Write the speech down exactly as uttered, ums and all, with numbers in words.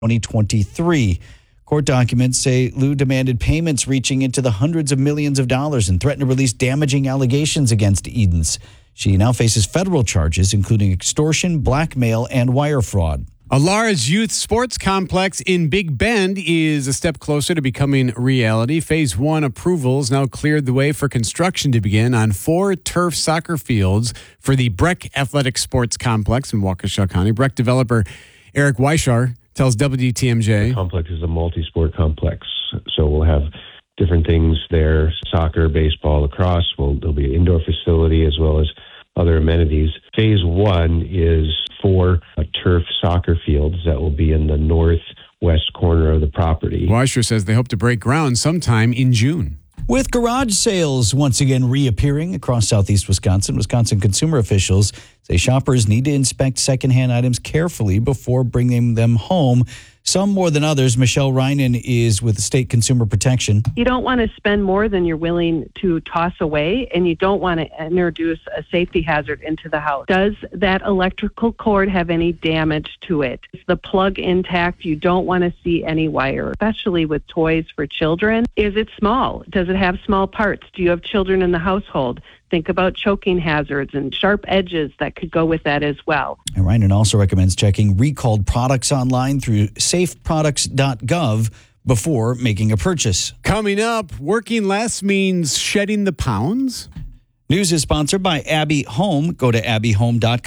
twenty twenty-three. Court documents say Liu demanded payments reaching into the hundreds of millions of dollars and threatened to release damaging allegations against Edens. She now faces federal charges, including extortion, blackmail, and wire fraud. A large youth sports complex in Big Bend is a step closer to becoming reality. Phase one approvals now cleared the way for construction to begin on four turf soccer fields for the Breck Athletic Sports Complex in Waukesha County. Breck developer Eric Weishar tells W T M J. The complex is a multi-sport complex, so we'll have different things there, soccer, baseball, lacrosse. Well, there'll be an indoor facility as well as other amenities. Phase one is four uh, turf soccer fields that will be in the northwest corner of the property. Weishar says they hope to break ground sometime in June. With garage sales once again reappearing across southeast Wisconsin, Wisconsin consumer officials say shoppers need to inspect secondhand items carefully before bringing them home. Some more than others. Michelle Reinen is with State Consumer Protection. You don't want to spend more than you're willing to toss away, and you don't want to introduce a safety hazard into the house. Does that electrical cord have any damage to it? Is the plug intact? You don't want to see any wire, especially with toys for children. Is it small? Does it have small parts? Do you have children in the household? Think about choking hazards and sharp edges that could go with that as well. And Reinen also recommends checking recalled products online through safe products dot gov before making a purchase. Coming up, working less means shedding the pounds? News is sponsored by Abbey Home. Go to abbey home dot com.